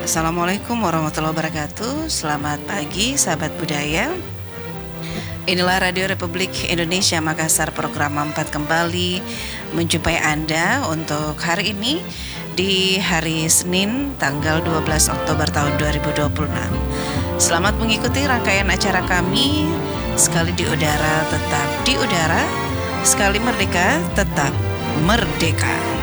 Assalamualaikum warahmatullahi wabarakatuh. Selamat pagi sahabat budaya. Inilah Radio Republik Indonesia Makassar, program 4 kembali menjumpai Anda untuk hari ini di hari Senin tanggal 12 Oktober tahun 2026. Selamat mengikuti rangkaian acara kami. Sekali di udara tetap di udara, sekali merdeka tetap merdeka.